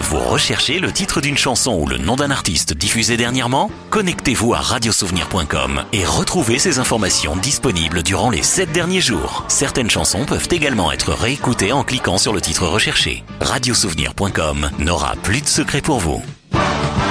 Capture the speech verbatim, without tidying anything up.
Vous recherchez le titre d'une chanson ou le nom d'un artiste diffusé dernièrement ? Connectez-vous à radiosouvenir point com et retrouvez ces informations disponibles durant les sept derniers jours. Certaines chansons peuvent également être réécoutées en cliquant sur le titre recherché. radiosouvenir point com n'aura plus de secret pour vous.